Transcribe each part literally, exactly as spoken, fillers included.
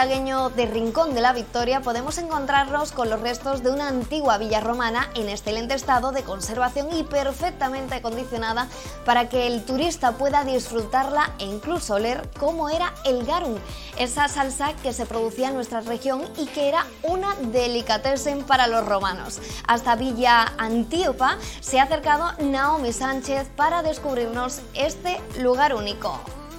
malagueño de Rincón de la Victoria podemos encontrarnos con los restos de una antigua villa romana en excelente estado de conservación y perfectamente acondicionada para que el turista pueda disfrutarla e incluso oler cómo era el garum, esa salsa que se producía en nuestra región y que era una delicatessen para los romanos. Hasta Villa Antíopa se ha acercado Naomi Sánchez para descubrirnos este lugar único.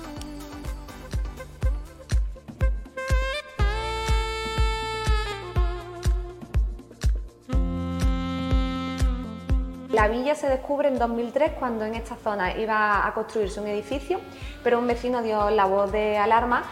La villa se descubre en dos mil tres cuando en esta zona iba a construirse un edificio, pero un vecino dio la voz de alarma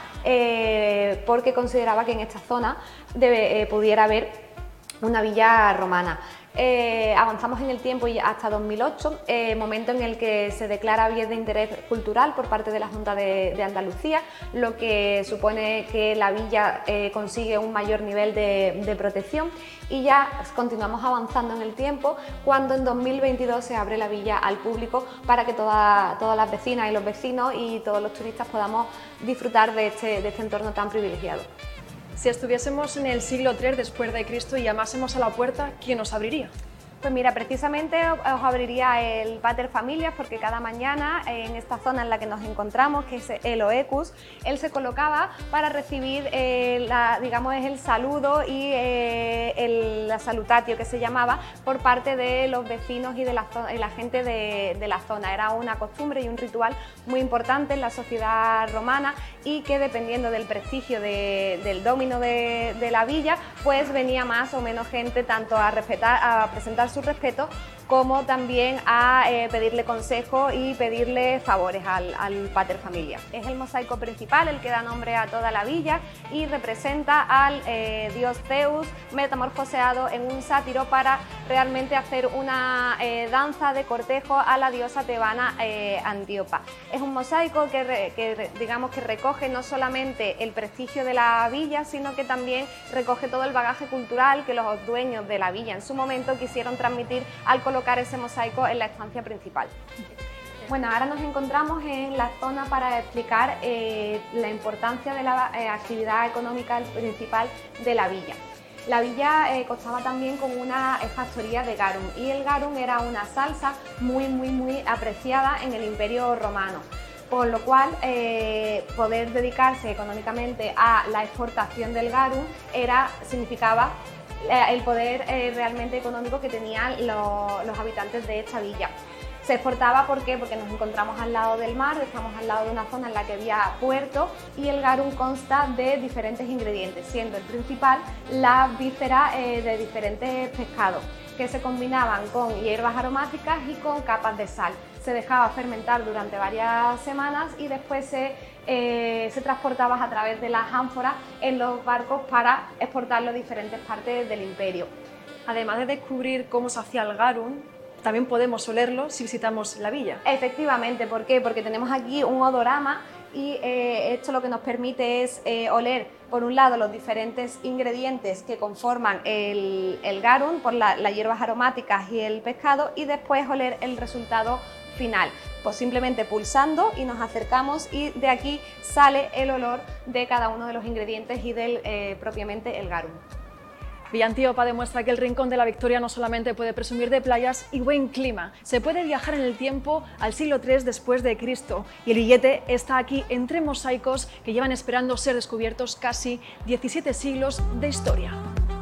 eh, porque consideraba que en esta zona debe, eh, pudiera haber una villa romana. Eh, avanzamos en el tiempo y hasta dos mil ocho, eh, momento en el que se declara bien de interés cultural por parte de la Junta de, de Andalucía, lo que supone que la villa eh, consigue un mayor nivel de, de protección, y ya continuamos avanzando en el tiempo cuando en dos mil veintidós se abre la villa al público para que toda, todas las vecinas y los vecinos y todos los turistas podamos disfrutar de este, de este entorno tan privilegiado. Si estuviésemos en el siglo tres después de Cristo y llamásemos a la puerta, ¿quién nos abriría? Pues mira, precisamente os abriría el Pater Familias, porque cada mañana en esta zona en la que nos encontramos, que es el Oecus, él se colocaba para recibir eh, la, digamos, el saludo y eh, el la salutatio, que se llamaba, por parte de los vecinos y de la, y la gente de, de la zona. Era una costumbre y un ritual muy importante en la sociedad romana y que, dependiendo del prestigio de, del domino de, de la villa, pues venía más o menos gente tanto a respetar, a presentar su respeto, como también a eh, pedirle consejo y pedirle favores al, al Pater Familias. Es el mosaico principal el que da nombre a toda la villa y representa al eh, dios Zeus metamorfoseado en un sátiro para realmente hacer una eh, danza de cortejo a la diosa tebana eh, Antíopa. Es un mosaico que, re, que digamos que recoge no solamente el prestigio de la villa, sino que también recoge todo el bagaje cultural que los dueños de la villa en su momento quisieron transmitir al colocar ese mosaico en la estancia principal. Bueno, ahora nos encontramos en la zona para explicar eh, la importancia de la eh, actividad económica principal de la villa. La villa eh, contaba también con una factoría de garum, y el garum era una salsa muy muy muy apreciada en el Imperio Romano, por lo cual eh, poder dedicarse económicamente a la exportación del garum era, significaba el poder eh, realmente económico que tenían lo, los habitantes de esta villa. Se exportaba, ¿por qué? Porque nos encontramos al lado del mar, estamos al lado de una zona en la que había puerto, y el garum consta de diferentes ingredientes, siendo el principal la víscera eh, de diferentes pescados, que se combinaban con hierbas aromáticas y con capas de sal. Se dejaba fermentar durante varias semanas y después se, eh, se transportaba a través de las ánforas en los barcos para exportarlo a diferentes partes del imperio. Además de descubrir cómo se hacía el garum, también podemos olerlo si visitamos la villa. Efectivamente, ¿por qué? Porque tenemos aquí un odorama y eh, esto lo que nos permite es eh, oler, por un lado, los diferentes ingredientes que conforman el, el garum, por la, las hierbas aromáticas y el pescado, y después oler el resultado final. Pues simplemente pulsando y nos acercamos, y de aquí sale el olor de cada uno de los ingredientes y del eh, propiamente el garum. Villa Antíopa demuestra que el Rincón de la Victoria no solamente puede presumir de playas y buen clima, se puede viajar en el tiempo al siglo tres después de Cristo, y el billete está aquí entre mosaicos que llevan esperando ser descubiertos casi diecisiete siglos de historia.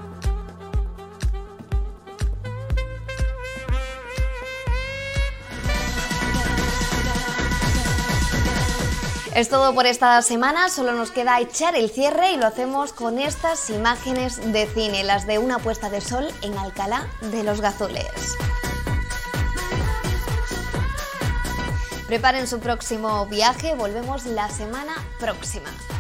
Es todo por esta semana, solo nos queda echar el cierre, y lo hacemos con estas imágenes de cine, las de una puesta de sol en Alcalá de los Gazules. Preparen su próximo viaje, volvemos la semana próxima.